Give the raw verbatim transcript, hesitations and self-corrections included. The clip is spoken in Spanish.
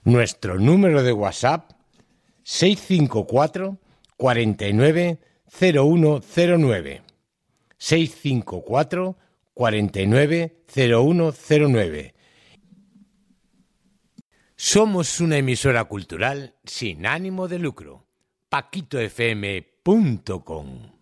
Nuestro número de WhatsApp seis cinco cuatro, cuatro nueve, cero uno cero nueve. seis cinco cuatro, cuatro nueve, cero uno cero nueve. Somos una emisora cultural sin ánimo de lucro. paquito f m punto com